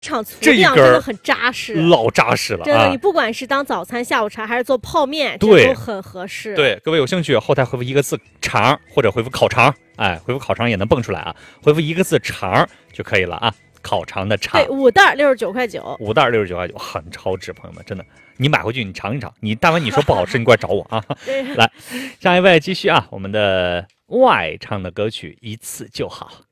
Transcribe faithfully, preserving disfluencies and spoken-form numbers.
场粗这一粮真的很扎实， 老扎实了。 真的， 啊、 你不管是当早餐、下午茶，还是做泡面， 对， 这都很合适。 对，各位有兴趣，后台回复一个字“肠”或者回复“烤肠”，哎，回复“烤肠”也能蹦出来啊。回复一个字“肠”就可以了啊。烤肠的肠， 对，五袋六十九块九， 五袋六十九块九，很超值，朋友们，真的，你买回去你尝一尝，你但凡你说不好吃，你过来找我啊。来，下一位继续啊，我们的外唱的歌曲《一次就好》。